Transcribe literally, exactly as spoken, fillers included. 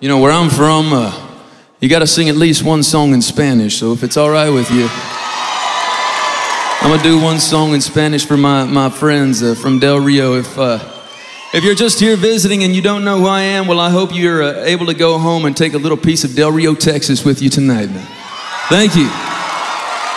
You know, where I'm from, uh, you got to sing at least one song in Spanish. So if it's all right with you, I'm going to do one song in Spanish for my, my friends uh, from Del Rio. If, uh, if you're just here visiting and you don't know who I am, well, I hope you're uh, able to go home and take a little piece of Del Rio, Texas with you tonight. Thank you.